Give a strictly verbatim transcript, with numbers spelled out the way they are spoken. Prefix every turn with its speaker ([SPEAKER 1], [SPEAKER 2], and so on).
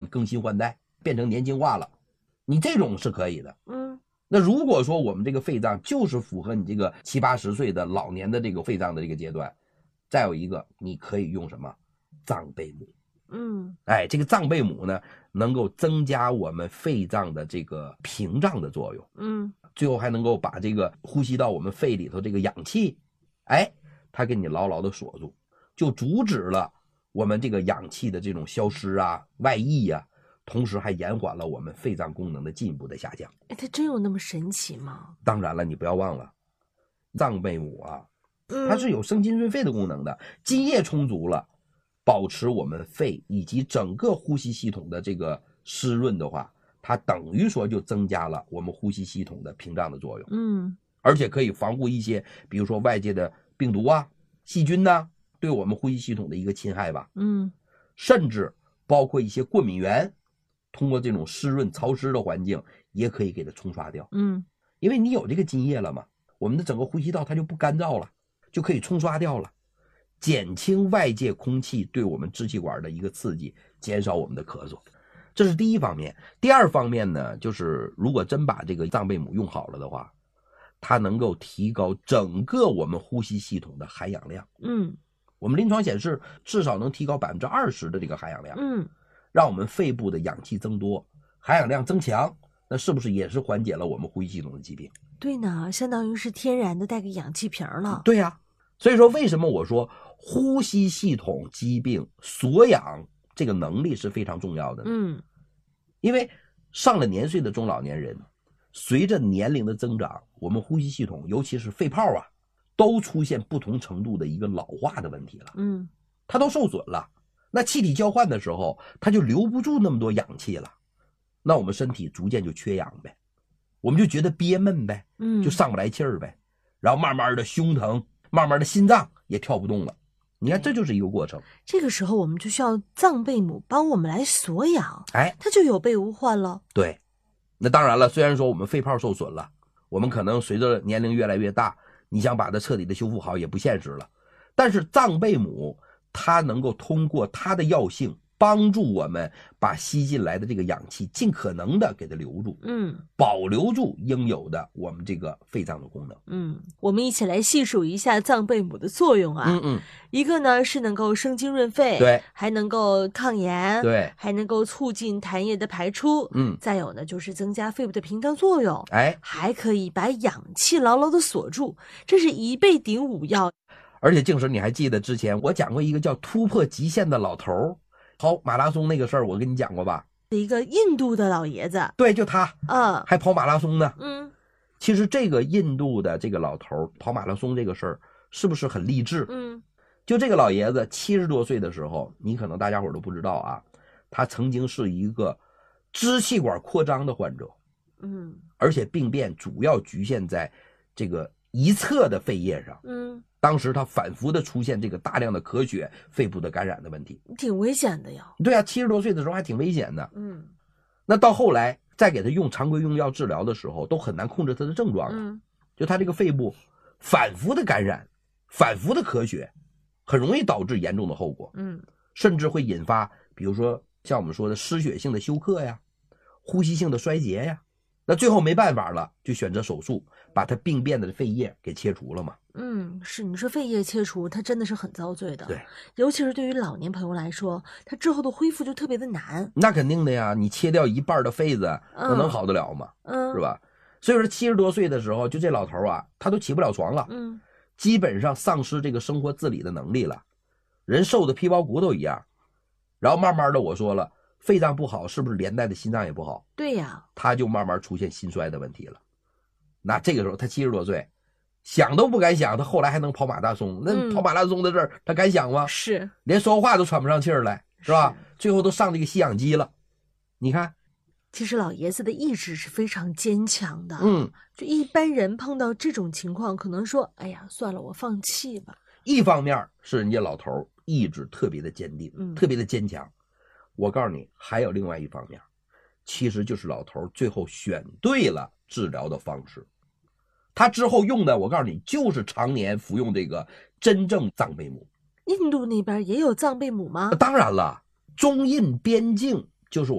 [SPEAKER 1] 更新换代，变成年轻化了，你这种是可以的。
[SPEAKER 2] 嗯，
[SPEAKER 1] 那如果说我们这个肺脏就是符合你这个七八十岁的老年的这个肺脏的这个阶段，再有一个你可以用什么藏贝母。
[SPEAKER 2] 嗯，
[SPEAKER 1] 哎，这个藏贝母呢，能够增加我们肺脏的这个屏障的作用。
[SPEAKER 2] 嗯，
[SPEAKER 1] 最后还能够把这个呼吸到我们肺里头这个氧气，哎，它给你牢牢的锁住，就阻止了我们这个氧气的这种消失啊、外溢啊，同时还延缓了我们肺脏功能的进一步的下降。
[SPEAKER 2] 哎，它真有那么神奇吗？
[SPEAKER 1] 当然了，你不要忘了，藏贝母啊，它是有生津润肺的功能的，津液充足了，保持我们肺以及整个呼吸系统的这个湿润的话，它等于说就增加了我们呼吸系统的屏障的作用。
[SPEAKER 2] 嗯，
[SPEAKER 1] 而且可以防护一些比如说外界的病毒啊、细菌呐、啊，对我们呼吸系统的一个侵害吧。
[SPEAKER 2] 嗯，
[SPEAKER 1] 甚至包括一些过敏源，通过这种湿润潮湿的环境也可以给它冲刷掉。
[SPEAKER 2] 嗯，
[SPEAKER 1] 因为你有这个津液了嘛，我们的整个呼吸道它就不干燥了，就可以冲刷掉了，减轻外界空气对我们支气管的一个刺激，减少我们的咳嗽。这是第一方面。第二方面呢，就是如果真把这个藏贝母用好了的话，它能够提高整个我们呼吸系统的含氧量。
[SPEAKER 2] 嗯，
[SPEAKER 1] 我们临床显示至少能提高百分之二十的这个含氧量。
[SPEAKER 2] 嗯，
[SPEAKER 1] 让我们肺部的氧气增多，含氧量增强，那是不是也是缓解了我们呼吸系统的疾病？
[SPEAKER 2] 对呢，相当于是天然的带个氧气瓶了。
[SPEAKER 1] 对呀、啊，所以说为什么我说呼吸系统疾病锁氧这个能力是非常重要的呢？
[SPEAKER 2] 嗯，
[SPEAKER 1] 因为上了年岁的中老年人，随着年龄的增长，我们呼吸系统尤其是肺泡啊，都出现不同程度的一个老化的问题了。
[SPEAKER 2] 嗯，
[SPEAKER 1] 它都受损了，那气体交换的时候，它就留不住那么多氧气了，那我们身体逐渐就缺氧呗，我们就觉得憋闷呗，
[SPEAKER 2] 嗯，
[SPEAKER 1] 就上不来气儿呗，然后慢慢的胸疼，慢慢的心脏也跳不动了。你看，这就是一个过程。
[SPEAKER 2] 这个时候我们就需要藏贝母帮我们来锁氧，
[SPEAKER 1] 哎，
[SPEAKER 2] 它就有备无患了。
[SPEAKER 1] 对，那当然了，虽然说我们肺泡受损了，我们可能随着年龄越来越大，你想把它彻底的修复好也不现实了，但是藏贝母它能够通过它的药性帮助我们把吸进来的这个氧气尽可能的给它留住，
[SPEAKER 2] 嗯，
[SPEAKER 1] 保留住应有的我们这个肺脏的功能。
[SPEAKER 2] 嗯，我们一起来细数一下藏贝母的作用啊。
[SPEAKER 1] 嗯嗯，
[SPEAKER 2] 一个呢是能够生津润肺，
[SPEAKER 1] 对，
[SPEAKER 2] 还能够抗炎，
[SPEAKER 1] 对，
[SPEAKER 2] 还能够促进痰液的排出，
[SPEAKER 1] 嗯，
[SPEAKER 2] 再有呢就是增加肺部的屏障作用，
[SPEAKER 1] 哎，
[SPEAKER 2] 还可以把氧气牢牢的锁住，这是一倍顶五药。
[SPEAKER 1] 而且静时你还记得之前我讲过一个叫突破极限的老头跑马拉松那个事儿，我跟你讲过吧？
[SPEAKER 2] 一个印度的老爷子，
[SPEAKER 1] 对，就他，
[SPEAKER 2] 嗯，
[SPEAKER 1] 还跑马拉松呢。
[SPEAKER 2] 嗯，
[SPEAKER 1] 其实这个印度的这个老头跑马拉松这个事儿，是不是很励志？
[SPEAKER 2] 嗯，
[SPEAKER 1] 就这个老爷子七十多岁的时候，你可能大家伙都不知道啊，他曾经是一个支气管扩张的患者，
[SPEAKER 2] 嗯，
[SPEAKER 1] 而且病变主要局限在这个一侧的肺叶上。
[SPEAKER 2] 嗯，
[SPEAKER 1] 当时他反复的出现这个大量的咳血、肺部的感染的问题，
[SPEAKER 2] 挺危险的呀。
[SPEAKER 1] 对啊，七十多岁的时候还挺危险的。
[SPEAKER 2] 嗯，
[SPEAKER 1] 那到后来再给他用常规用药治疗的时候，都很难控制他的症状了。
[SPEAKER 2] 嗯，
[SPEAKER 1] 就他这个肺部反复的感染、反复的咳血，很容易导致严重的后果。
[SPEAKER 2] 嗯，
[SPEAKER 1] 甚至会引发，比如说像我们说的失血性的休克呀、呼吸性的衰竭呀。那最后没办法了，就选择手术，把他病变的肺叶给切除了嘛。
[SPEAKER 2] 嗯，是，你说肺叶切除，它真的是很遭罪的。
[SPEAKER 1] 对，
[SPEAKER 2] 尤其是对于老年朋友来说，他之后的恢复就特别的难。
[SPEAKER 1] 那肯定的呀，你切掉一半的肺子，那能好得了吗？
[SPEAKER 2] 嗯，
[SPEAKER 1] 是吧？所以说七十多岁的时候，就这老头啊，他都起不了床了，
[SPEAKER 2] 嗯，
[SPEAKER 1] 基本上丧失这个生活自理的能力了，人瘦的皮包骨头一样。然后慢慢的，我说了，肺脏不好，是不是连带的心脏也不好？
[SPEAKER 2] 对呀，
[SPEAKER 1] 他就慢慢出现心衰的问题了。那这个时候他七十多岁，想都不敢想，他后来还能跑马拉松，那跑马拉松的事儿、嗯、他敢想吗？
[SPEAKER 2] 是，
[SPEAKER 1] 连说话都喘不上气儿来，是吧？是最后都上这个吸氧机了。你看，
[SPEAKER 2] 其实老爷子的意志是非常坚强的。
[SPEAKER 1] 嗯，
[SPEAKER 2] 就一般人碰到这种情况，可能说，哎呀，算了，我放弃吧。
[SPEAKER 1] 一方面是人家老头意志特别的坚定，
[SPEAKER 2] 嗯，
[SPEAKER 1] 特别的坚强。我告诉你，还有另外一方面，其实就是老头最后选对了治疗的方式。他之后用的，我告诉你，就是常年服用这个真正藏贝母。
[SPEAKER 2] 印度那边也有藏贝母吗？
[SPEAKER 1] 当然了，中印边境就是